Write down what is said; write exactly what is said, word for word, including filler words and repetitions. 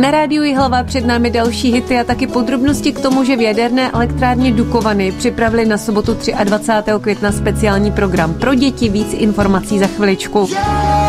Na rádiu Jihlava před námi další hity a taky podrobnosti k tomu, že v jaderné elektrárně Dukovany připravili na sobotu dvacátého třetího května speciální program pro děti. Víc informací za chviličku.